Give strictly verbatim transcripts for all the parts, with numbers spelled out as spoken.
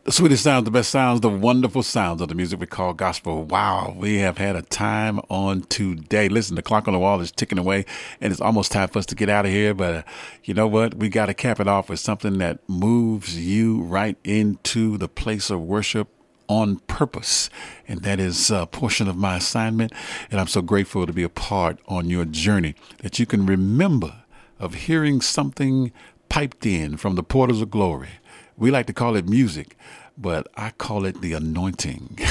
The sweetest sounds, the best sounds, the wonderful sounds of the music we call gospel. Wow, we have had a time on today. Listen, the clock on the wall is ticking away, and it's almost time for us to get out of here. But uh, you know what? We got to cap it off with something that moves you right into the place of worship on purpose. And that is a portion of my assignment. And I'm so grateful to be a part on your journey that you can remember of hearing something piped in from the portals of glory. We like to call it music, but I call it the anointing.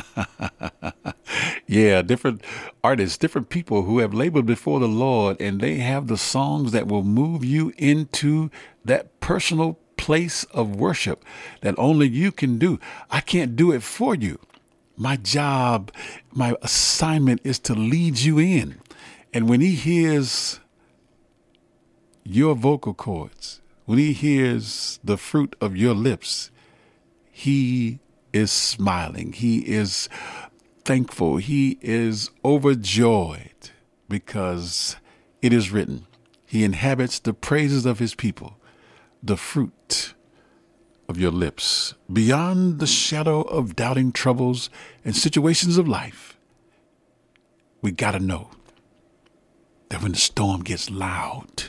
Yeah, different artists, different people who have labored before the Lord, and they have the songs that will move you into that personal place of worship that only you can do. I can't do it for you. My job, my assignment is to lead you in. And when he hears your vocal cords, when he hears the fruit of your lips, he is smiling. He is thankful. He is overjoyed because it is written, he inhabits the praises of his people, the fruit of your lips. Beyond the shadow of doubting troubles and situations of life, we got to know that when the storm gets loud,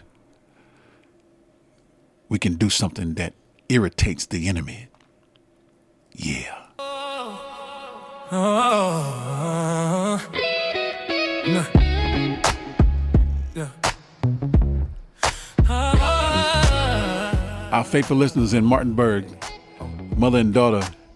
we can do something that irritates the enemy. Yeah. Oh, oh, no. Yeah. Our faithful listeners in Martinburg, mother and daughter,